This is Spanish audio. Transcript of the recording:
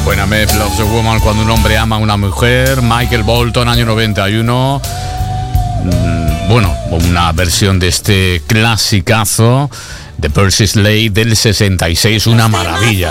Buena Meth Loves a Woman, cuando un hombre ama a una mujer. Michael Bolton, año 91. Bueno, una versión de este clasicazo de Percy Slade del 66, una maravilla.